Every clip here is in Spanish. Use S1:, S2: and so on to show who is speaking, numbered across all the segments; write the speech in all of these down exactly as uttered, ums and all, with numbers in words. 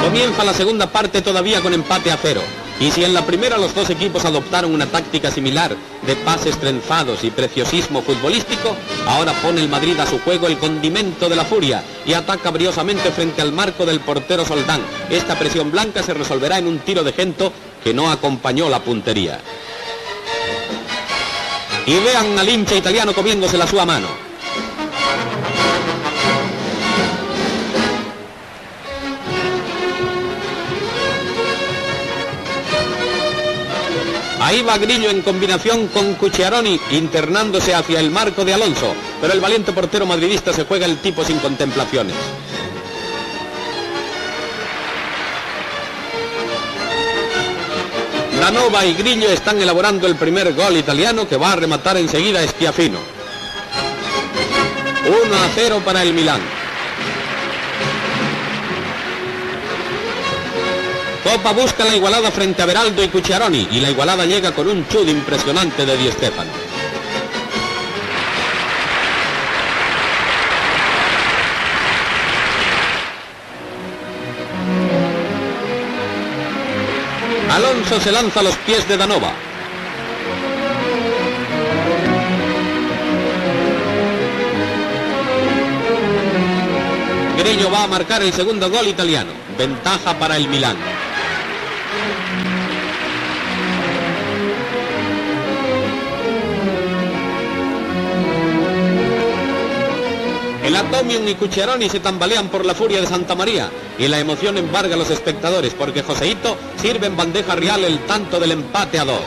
S1: Comienza la segunda parte todavía con empate a cero. Y si en la primera los dos equipos adoptaron una táctica similar de pases trenzados y preciosismo futbolístico, ahora pone el Madrid a su juego el condimento de la furia y ataca briosamente frente al marco del portero Soldán. Esta presión blanca se resolverá en un tiro de Gento que no acompañó la puntería. Y vean al hincha italiano comiéndose la sua mano. Ahí va Grillo en combinación con Cucciaroni, internándose hacia el marco de Alonso, pero el valiente portero madridista se juega el tipo sin contemplaciones. Lanova y Grillo están elaborando el primer gol italiano que va a rematar enseguida Schiaffino. uno a cero para el Milán. Copa busca la igualada frente a Beraldo y Cucciaroni y la igualada llega con un chut impresionante de Di Stéfano. Alonso se lanza a los pies de Danova. Grillo va a marcar el segundo gol italiano. Ventaja para el Milán. El Atomium y Cucciaroni se tambalean por la furia de Santa María y la emoción embarga a los espectadores porque Joseito sirve en bandeja real el tanto del empate a dos.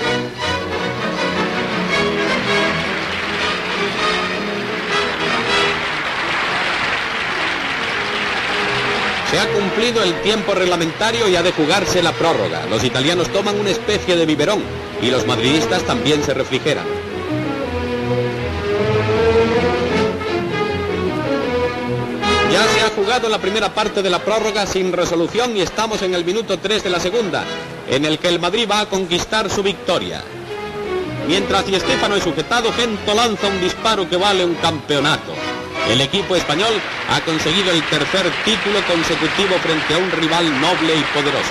S1: Se ha cumplido el tiempo reglamentario y ha de jugarse la prórroga. Los italianos toman una especie de biberón y los madridistas también se refrigeran. Ya se ha jugado la primera parte de la prórroga sin resolución y estamos en el minuto tres de la segunda, en el que el Madrid va a conquistar su victoria. Mientras Di Stéfano es sujetado, Gento lanza un disparo que vale un campeonato. El equipo español ha conseguido el tercer título consecutivo frente a un rival noble y poderoso.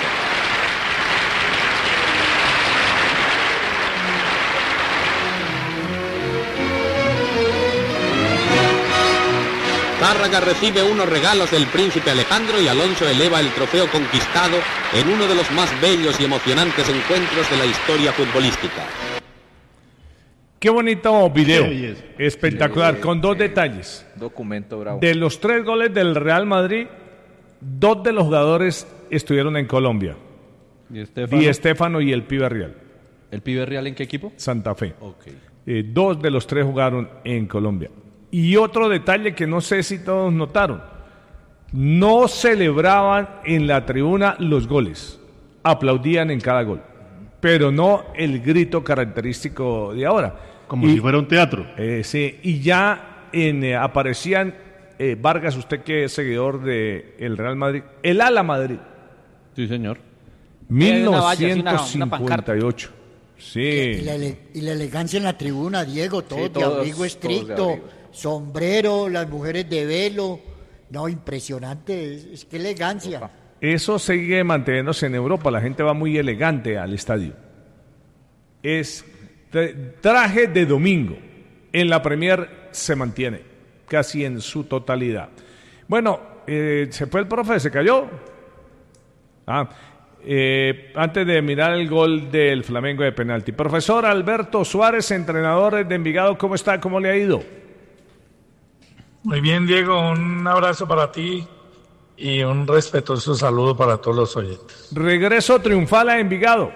S1: Tárraga recibe unos regalos del príncipe Alejandro y Alonso eleva el trofeo conquistado en uno de los más bellos y emocionantes encuentros de la historia futbolística.
S2: Qué bonito video, espectacular, sí, con dos
S3: eh,
S2: detalles.
S3: Documento bravo.
S2: De los tres goles del Real Madrid, dos de los jugadores estuvieron en Colombia.
S3: Di Stéfano,
S2: Di Stéfano y el Pibe Real.
S3: ¿El Pibe Real en qué equipo?
S2: Santa Fe.
S3: Okay.
S2: Eh, dos de los tres jugaron en Colombia. Y otro detalle que no sé si todos notaron, no celebraban en la tribuna los goles, aplaudían en cada gol, pero no el grito característico de ahora.
S4: Como
S2: y,
S4: si fuera un teatro.
S2: Eh, sí, y ya en, eh, aparecían, eh, Vargas, usted que es seguidor del Real Madrid, el Ala Madrid.
S3: Sí, señor.
S2: mil novecientos cincuenta y ocho. Sí.
S5: Y la, y la elegancia en la tribuna, Diego, todo sí, de
S3: todos,
S5: abrigo estricto, sombrero, las mujeres de velo. No, impresionante, es, es que elegancia. Opa.
S2: Eso sigue manteniéndose en Europa, la gente va muy elegante al estadio. Es traje de domingo, en la Premier se mantiene casi en su totalidad. Bueno, eh, ¿se fue el profe? ¿Se cayó? Ah, eh, antes de mirar el gol del Flamengo de penalti. Profesor Alberto Suárez, entrenador de Envigado, ¿cómo está? ¿Cómo le ha ido?
S6: Muy bien, Diego, un abrazo para ti y un respetuoso saludo para todos los oyentes.
S2: Regreso triunfal a Envigado.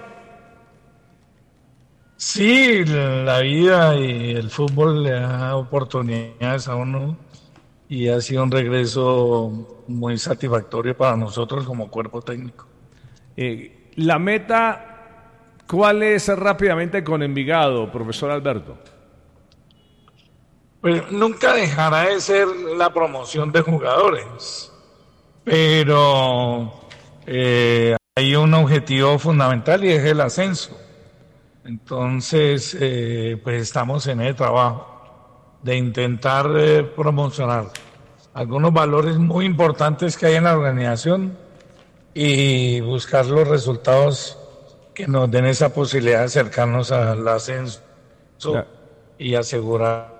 S6: Sí, la vida y el fútbol le da oportunidades a uno y ha sido un regreso muy satisfactorio para nosotros como cuerpo técnico.
S2: Eh, la meta, ¿cuál es rápidamente con Envigado, profesor Alberto?
S6: Pues nunca dejará de ser la promoción de jugadores, pero eh, hay un objetivo fundamental y es el ascenso. Entonces, eh, pues estamos en el trabajo de intentar eh, promocionar algunos valores muy importantes que hay en la organización y buscar los resultados que nos den esa posibilidad de acercarnos al ascenso
S2: Ya.
S6: y asegurar.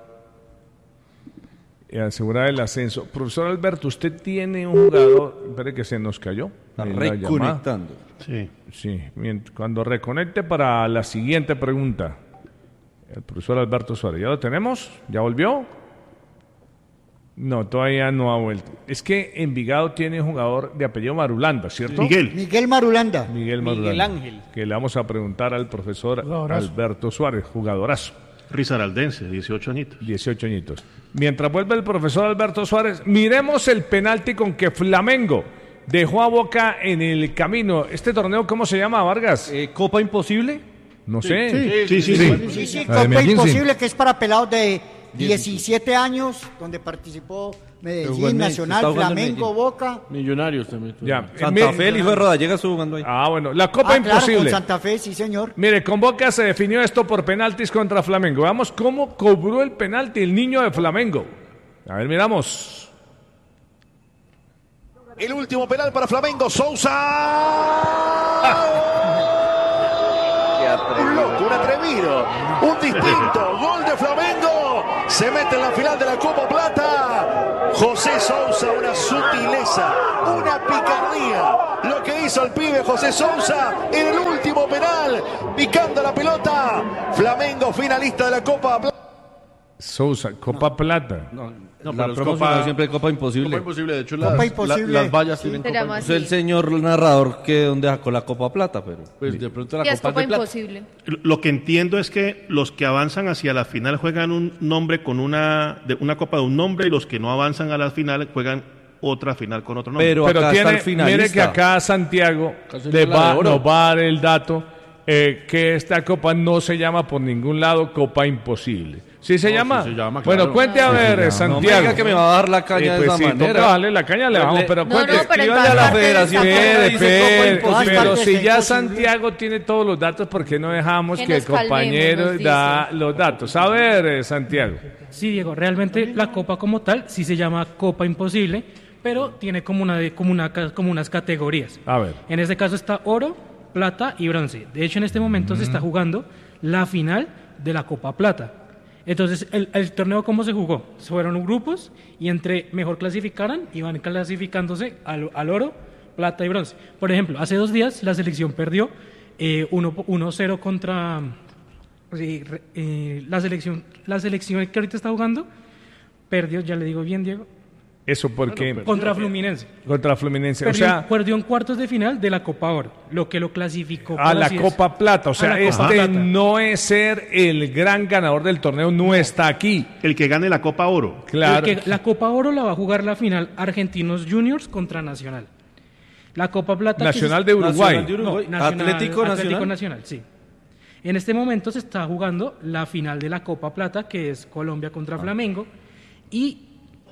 S2: Y asegurar el ascenso. Profesor Alberto, usted tiene un jugador, espere que se nos cayó.
S3: Está
S2: en la llamada.
S3: reconectando.
S4: Sí.
S2: Sí, mient- cuando reconecte para la siguiente pregunta. El profesor Alberto Suárez, ¿ya lo tenemos? ¿Ya volvió? No, todavía no ha vuelto. Es que Envigado tiene un jugador de apellido Marulanda, ¿cierto?
S4: Miguel.
S5: Miguel Marulanda.
S2: Miguel Marulanda.
S7: Miguel Ángel.
S2: Que le vamos a preguntar al profesor
S4: Jugadorazo.
S2: Alberto Suárez, jugadorazo,
S4: Risaraldense, dieciocho añitos.
S2: dieciocho añitos. Mientras vuelve el profesor Alberto Suárez, miremos el penalti con que Flamengo dejó a Boca en el camino. ¿Este torneo cómo se llama, Vargas?
S3: Eh, ¿Copa Imposible?
S2: No sé.
S4: Sí, sí, sí.
S5: Sí, sí,
S8: La de
S5: Copa
S8: Medellín, sí.
S5: Imposible, que es para pelados de diecisiete años, donde participó Medellín, Nacional,
S3: está jugando en
S5: Flamengo,
S3: Medellín.
S5: Boca.
S9: Millonarios también.
S2: Ya.
S3: Santa
S2: Mi-
S3: Fe, el hijo de Rodallega estuvo jugando ahí.
S2: Ah, bueno, la Copa
S5: Ah, claro,
S2: Imposible.
S5: con Santa Fe, sí, señor.
S2: Mire, con Boca se definió esto por penaltis contra Flamengo. Veamos cómo cobró el penalti el niño de Flamengo. A ver, miramos.
S10: El último penal para Flamengo, Sousa. Un loco, un atrevido, un distinto. Gol de Flamengo. Se mete en la final de la Copa Plata. José Sousa, una sutileza, una picardía. Lo que hizo el pibe José Sousa en el último penal, picando la pelota. Flamengo finalista de la Copa Plata.
S2: Sousa, Copa Plata.
S3: No,
S9: No,
S3: la
S9: pero es
S3: promocional
S9: Copa-
S3: siempre Copa Imposible.
S9: Copa Imposible, de hecho,
S5: Copa
S9: las,
S5: Imposible.
S9: la- las vallas tienen
S11: Se
S9: Copa
S11: llama
S3: Es
S11: así.
S3: el señor narrador que donde sacó la Copa Plata, pero...
S9: Pues de pronto la
S11: Y es
S9: Copa
S11: Copa
S9: de Plata.
S11: Imposible.
S4: Lo que entiendo es que los que avanzan hacia la final juegan un nombre con una, de, una copa de un nombre y los que no avanzan a la final juegan otra final con otro nombre.
S3: Pero,
S2: Pero
S3: acá
S2: tiene,
S3: está el finalista.
S2: mire que acá Santiago
S9: Acá se
S2: le
S9: llama la
S2: va,
S9: de oro.
S2: nos va a dar el dato eh, que esta copa no se llama por ningún lado Copa Imposible. ¿Sí se
S9: No,
S2: llama?
S9: sí se llama,
S2: Bueno,
S9: claro.
S2: cuente a
S8: Sí,
S2: ver,
S8: se llama.
S3: No me
S2: Santiago.
S3: diga que me va a dar la caña
S2: Eh,
S3: de
S2: pues
S3: esa
S2: sí,
S3: manera.
S2: toca darle la caña, le
S3: Pues
S2: vamos,
S3: le-
S2: pero
S11: No,
S2: cuente.
S11: no, pero en
S3: Escríbale a la
S11: todas partes
S3: federación.
S11: está-
S2: Espere,
S3: dice Copa
S2: espere,
S3: Imposible.
S2: pero
S5: Todas
S2: si
S5: partes
S2: ya
S5: está imposible.
S2: Santiago tiene todos los datos, ¿por qué no dejamos
S11: Que
S2: que el
S11: nos calmemos,
S2: compañero
S11: nos
S2: da
S11: dice.
S2: los datos? A ver, eh, Santiago.
S7: Sí, Diego, realmente la copa como tal sí se llama Copa Imposible, pero tiene como, una, de- como, una, ca- como unas categorías.
S2: A ver.
S7: En este caso está oro, plata y bronce. De hecho, en este momento se está jugando la final de la Copa Plata. Entonces, el, el torneo, ¿cómo se jugó? Fueron grupos y entre mejor clasificaran, iban clasificándose al, al oro, plata y bronce. Por ejemplo, hace dos días la selección perdió eh, uno cero contra... sí, re- eh, la selección la selección que ahorita está jugando perdió, ya le digo bien, Diego,
S2: Eso porque
S7: contra Fluminense.
S2: contra Fluminense, o
S7: Perdió,
S2: sea,
S7: perdió en cuartos de final de la Copa Oro, lo que lo clasificó
S2: a
S7: por
S2: la
S7: así
S2: Copa Plata, o
S7: A
S2: sea,
S7: la Copa
S2: este
S7: Plata.
S2: no es ser el gran ganador del torneo, no está aquí.
S4: El que gane la Copa Oro.
S2: Claro.
S7: El que- la Copa Oro la va a jugar la final Argentinos Juniors contra Nacional. La Copa Plata... que
S2: Nacional
S7: se-
S2: de Uruguay.
S3: Nacional de Uruguay.
S7: No, Nacional-
S3: Atlético Nacional.
S7: Nacional, sí. En este momento se está jugando la final de la Copa Plata, que es Colombia contra Flamengo, y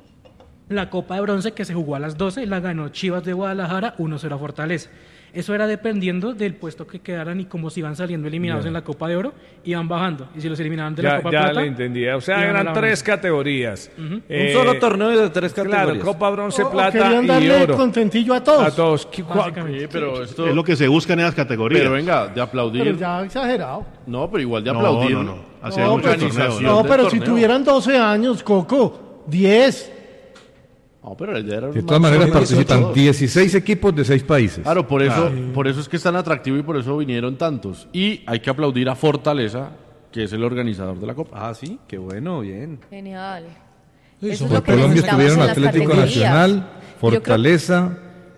S7: la Copa de Bronce, que se jugó a las doce, la ganó Chivas de Guadalajara uno cero a Fortaleza. Eso era dependiendo del puesto que quedaran y cómo se iban saliendo eliminados
S2: Ya.
S7: en la Copa de Oro, iban bajando. Y si los eliminaban de
S2: Ya,
S7: la Copa
S2: ya
S7: Plata...
S2: le entendía. O sea,
S7: iban a
S2: eran
S7: la
S2: tres
S7: bronce.
S2: categorías.
S3: Un
S2: Eh,
S3: solo torneo de tres categorías.
S2: Claro, Copa Bronce,
S8: O- o
S2: Plata
S8: querían
S2: y
S8: darle
S2: Oro.
S8: contentillo a todos.
S2: A todos. ¿Qué- cua-
S7: Básicamente.
S9: Sí, pero esto...
S4: Es lo que se busca en esas categorías.
S9: Pero venga, de aplaudir...
S8: Pero ya exagerado.
S9: No, pero igual de
S4: No,
S9: aplaudir...
S4: no, no. Así hay
S8: No,
S4: muchos
S8: pero,
S4: torneos.
S8: no,
S9: del
S8: pero si
S9: torneo.
S8: tuvieran doce años, Coco, diez.
S9: No, pero la idea era
S8: De
S9: más
S8: todas maneras
S9: competitivo
S8: participan
S9: todos.
S8: dieciséis equipos de seis países.
S9: Claro, por eso, por eso es que es tan atractivo y por eso vinieron tantos. Y hay que aplaudir a Fortaleza, que es el organizador de la Copa.
S3: Ah, sí, qué bueno, bien.
S11: Genial.
S8: Sí,
S11: Eso es
S8: por
S11: lo que
S8: Colombia
S11: necesitamos
S8: estuvieron
S11: en las
S8: Atlético
S11: categorías.
S8: Nacional,
S11: Yo creo-
S8: Fortaleza,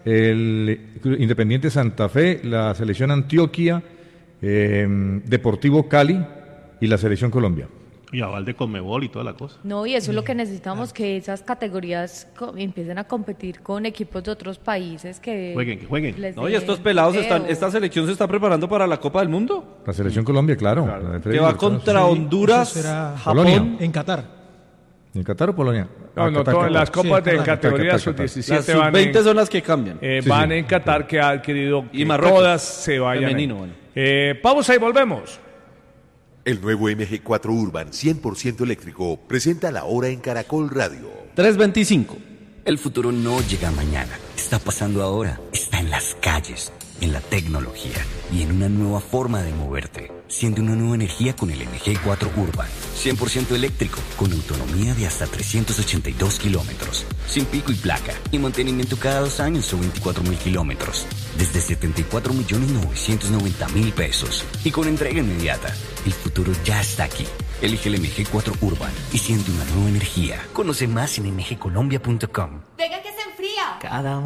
S8: el Independiente Santa Fe, la Selección Antioquia, eh, Deportivo Cali y la Selección Colombia.
S4: Y aval de Conmebol y toda la cosa.
S11: No, y eso es lo que necesitamos, que esas categorías co- empiecen a competir con equipos de otros países que...
S4: Jueguen, que jueguen.
S11: les
S3: No, y
S11: den
S3: estos pelados están,
S11: empleo.
S3: esta selección se está preparando para la Copa del Mundo.
S8: La Selección Colombia, claro. la de Freddy
S3: Que va
S8: Hurtado.
S3: contra Honduras,
S12: Eso será
S3: Japón.
S8: Polonia.
S12: en Qatar.
S8: ¿En Qatar o Polonia?
S2: No,
S8: Ah,
S2: no,
S8: Qatar,
S2: todas
S8: Qatar.
S2: las copas
S12: Sí,
S2: de
S12: Qatar,
S2: categoría
S8: Qatar,
S2: sub
S8: Qatar.
S3: Las
S2: diecisiete
S3: sub
S2: van,
S3: veinte
S2: en,
S3: son las que cambian.
S2: eh,
S8: Sí,
S2: van
S8: sí.
S2: en Qatar, que ha adquirido que
S3: Y Marruecos.
S2: todas se vayan.
S3: Femenino,
S2: ahí.
S3: bueno.
S2: Eh, pausa y volvemos.
S13: El nuevo M G cuatro Urban cien por ciento eléctrico presenta la hora en Caracol Radio.
S3: tres veinticinco.
S14: El futuro no llega mañana, está pasando ahora, está
S12: en las calles, en la tecnología y en una nueva forma de moverte. Siente una nueva energía con el M G cuatro Urban. cien por ciento eléctrico, con autonomía de hasta trescientos ochenta y dos kilómetros. Sin pico y placa. Y mantenimiento cada dos años o veinticuatro mil kilómetros. Desde setenta y cuatro millones novecientos noventa mil pesos. Y con entrega inmediata. El futuro ya está aquí. Elige el M G cuatro Urban y siente una nueva energía. Conoce más en m g colombia punto com.
S14: Venga que se enfría.
S12: Cada